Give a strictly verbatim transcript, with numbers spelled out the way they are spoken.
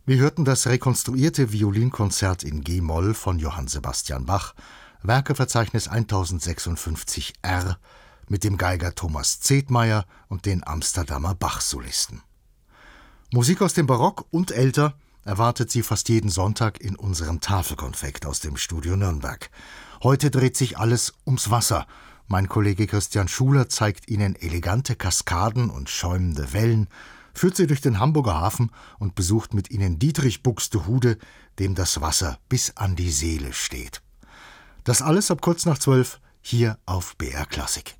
Wir hörten das rekonstruierte Violinkonzert in G-Moll von Johann Sebastian Bach, Werkeverzeichnis tausendsechsundfünfzig R, mit dem Geiger Thomas Zetmeier und den Amsterdamer Bach-Solisten. Musik aus dem Barock und älter erwartet Sie fast jeden Sonntag in unserem Tafelkonfekt aus dem Studio Nürnberg. Heute dreht sich alles ums Wasser. Mein Kollege Christian Schuler zeigt Ihnen elegante Kaskaden und schäumende Wellen, führt Sie durch den Hamburger Hafen und besucht mit Ihnen Dietrich Buxtehude, dem das Wasser bis an die Seele steht. Das alles ab kurz nach zwölf hier auf B R Klassik.